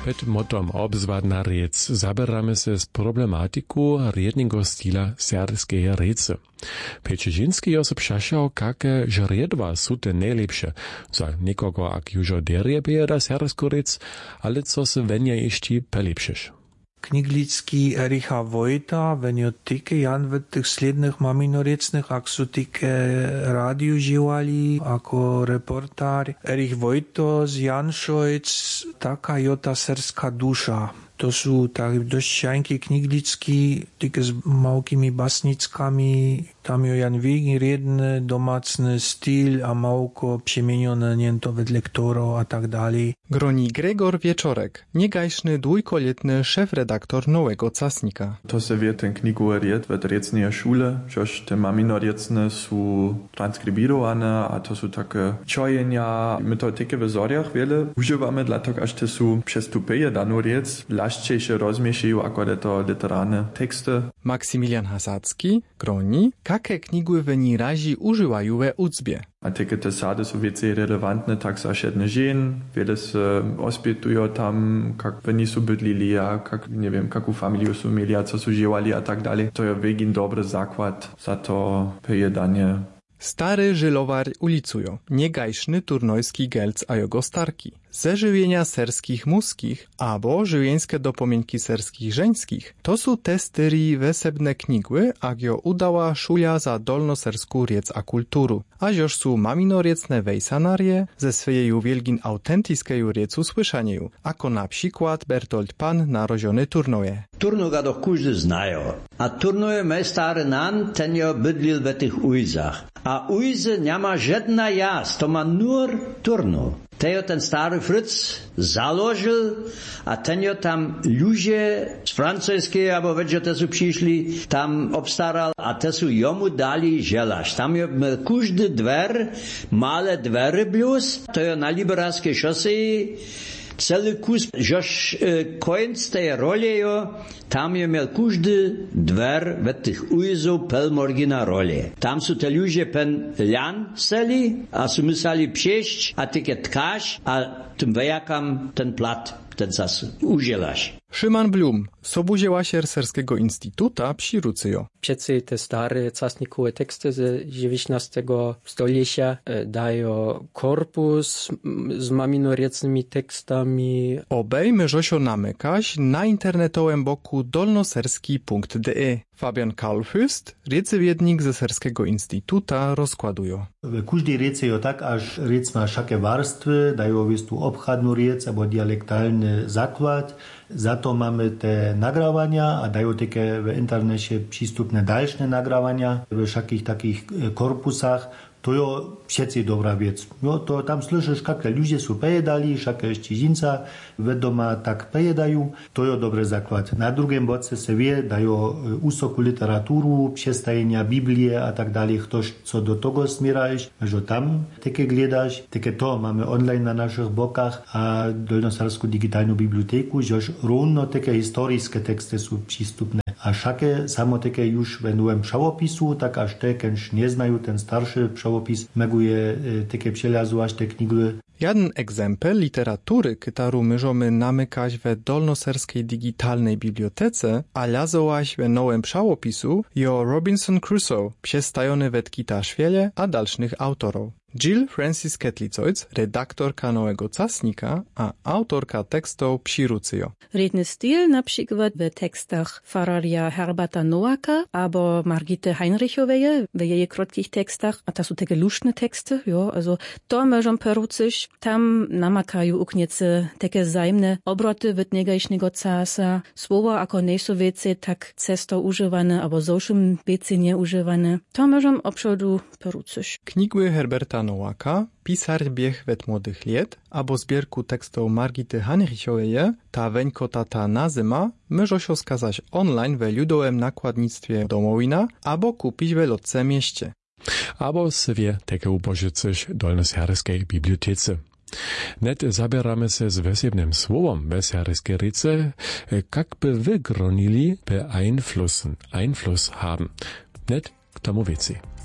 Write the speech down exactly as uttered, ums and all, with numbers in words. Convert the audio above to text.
Pred motom obzvadna rec zaberamy se z problematiku riednego stila serskeje rece. Peče ženski jo se pšašal, kake žredva su te najlepše. Za nikogo, ak južo derje pejeda sersku rec, ale co se venja išti pelepšeš. Kniglicki Ericha Vojta, venjo tike jan v tih slednjih maminorecnih, ak su tike radio živali, ako reportar. Erich Vojto z Janšojc, taka jo ta serska duša. To sú tak dosť šajnky kniglicki, tike s małkimi basnickami, tam jo jan wiegi riedny, domácny styl a małko przemienione niento wed lektorov a tak dalej. Groni Gregor Wieczorek, niegajszny dwójkoletny szefredaktor Nowego Casnika. To se wie ten knigu ried wed riecnej szule, żoż te mamino riecne sú transkribirowane, a to sú také čojenia. My to tike w zoriach wiele używamy, dlatego aż te sú přestupeje danu riec, laščejšie rozmiešajú ako to literárne teksty. Maksymilian Hasácky, groni, kaké knigy v ní raži używajú ve ucbie. A takie te sady są więcej relevantne, tak za jedne żen, wiele se ospietują tam, jak w ní są bydlili, a jak, nie wiem, jaką familię są mieli, a co są żyłali, a tak dalej. To jest wiegin dobry zakład za to pojedanie. Stary Żylowar ulicujo, niegajszny turnojski gelc a jego starki. Ze żywienia serskich muskich, albo żywienskie dopomienki serskich żeńskich, to są te styri wesebne knigły, a jo udała szulia za dolnosersku riec a kulturu. A joż są maminoriecne wejsanarie, ze swojej wielgin autentiskeju riecu słyszanieju, ako na przykład Bertolt Pan narożony Turnoje. Turnu ga doch każdy znają, a Turnoje mej stary nan, ten jo bydlil we tych ujzach. A ujzy nie ma żadna jas, to ma nur Turnu. Tejo ten stary Fritz zalożył, a tenjo tam ludzie z francuskiej, albo wiecie, te su przyszli, tam obstaral, a te su jomu dali żelaż. Tam jo każdy dwer, male dwery bluz, to jo na liberalskiej szosei, cały kus, żoż e, końc tej roli jo, tam jo miał każdy dwer we tych ujzów pelmorgina roli. Tam su te ludzie pen lian seli, a su mysali przejść, a tykie tkaż, a tym wejakam ten plat, ten zas udzielasz. Szyman Blum, sobuzielašier Serskiego Instytuta Psirucyjo. Przecież te stare casnikowe teksty z dziewiętnastego stulecia dają korpus z maminorecnymi tekstami. Obej możecie namykać na internetowym boku dolnoserski punkt de. Fabian Kalfust, recewiednik ze Serskiego Instytuta, rozkładują. W każdej rece jo tak, aż rec ma wszakie warstwy, dają wistu obchadną rec, albo dialektalny zakład. Za to mamy te nagrávania a dajú také v internete prístupné dalšie nagrávania v všakých takých korpusách. To je všetci dobrá vec. No, to tam slyšíš, aké ľudia sú pejedali, aké štižinca vedoma tak pejedajú. To je dobrý základ. Na druhém bodce se vie, dajú úsokú literatúru, přestajenia Biblie a tak ďalej. Ktož, co do toho smíraš, že tam také gledáš. Také to máme online na našich bokách a Dolnoserskú digitálnu bibliotéku, že rovno také historické texty sú prístupné. A všaké samo také už venujem pravopisu, tak až te, keď neznajú ten starší pravopis, meguje takie przelazuać te knigy. Jeden egzempel literatury, którą możemy namykać we dolnoserskiej digitalnej bibliotece, a lazować we nowym pravopisu, jo Robinson Crusoe, przestajony we Tkita-Szwiele a dalszych autorów. Jill Francis Ketlicojc, redaktorka Nowego Casnika, a autorka tekstów Psirucyjo. Redny styl na przykład w tekstach Fararia Herberta Nowaka albo Margity Heinrichowej, w jej krótkich tekstach, a to są takie luszne teksty, jo, also to możemy poruczyć, tam namakają ukniece takie zajemne obroty wytniegajsznego casa, słowa ako nie są wiece tak cesto używane, albo zowszym wiece nie używane, to możemy obszodu poruczyć. Knigły Herberta Nowaka, Pisar bieg wet młodych liet, albo zbierku tekstów Margity Heinrichowej, ta weńko tata nazyma, może się skazać online we ludowym nakładnictwie Domowina, albo kupić we lotce mieście. Albo sobie takie upożyczyć dolnoserskiej bibliotece. Net zabieramy se z wesebnym słowom weserskie rece, jak by wygronili, beeinflussen, Einfluss haben. Net k tomu věci.